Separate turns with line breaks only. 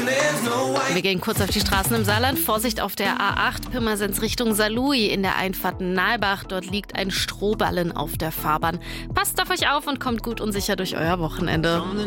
Wir gehen kurz auf die Straßen im Saarland. Vorsicht auf der A8 Pirmasens Richtung Saarlouis in der Einfahrt Nalbach. Dort liegt ein Strohballen auf der Fahrbahn. Passt auf euch auf und kommt gut und sicher durch euer Wochenende.